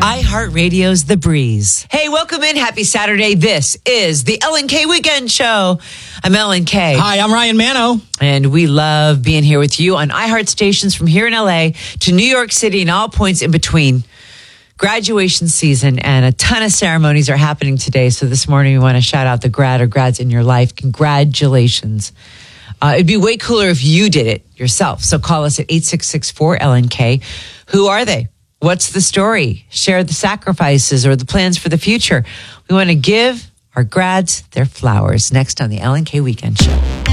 iHeartRadio's The Breeze. Hey, welcome in. Happy Saturday. This is the Ellen K Weekend Show. I'm Ellen K. Hi, I'm Ryan Mano. And we love being here with you on iHeart stations from here in LA to New York City and all points in between. Graduation season and a ton of ceremonies are happening today. So this morning we want to shout out the grad or grads in your life. Congratulations. It'd be way cooler if you did it yourself. So call us at 866-4LNK. Who are they? What's the story? Share the sacrifices or the plans for the future. We want to give our grads their flowers next on the Ellen K Weekend Show.